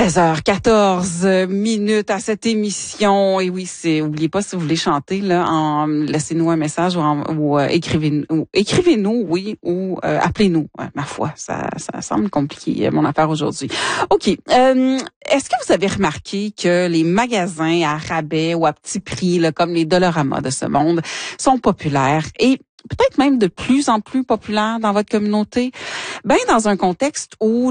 16h14 à cette émission. Et oui, oubliez pas, si vous voulez chanter, là, laissez-nous un message ou écrivez-nous, oui, ou appelez-nous. Ma foi, ça semble compliqué, mon affaire aujourd'hui. OK. Est-ce que vous avez remarqué que les magasins à rabais ou à petit prix, là, comme les Dollarama de ce monde, sont populaires et peut-être même de plus en plus populaires dans votre communauté? Ben, dans un contexte où